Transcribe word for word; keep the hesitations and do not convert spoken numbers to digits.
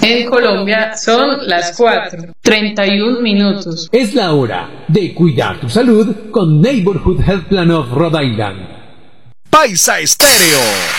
En Colombia son las cuatro, treinta y un minutos. Es la hora de cuidar tu salud con Neighborhood Health Plan of Rhode Island. Paisa Estéreo.